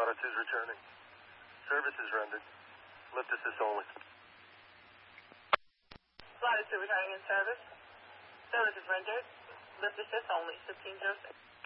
Latitude returning. Service is rendered. Lift assist only. Latitude returning in service. Service is rendered. Lift assist only. 1506.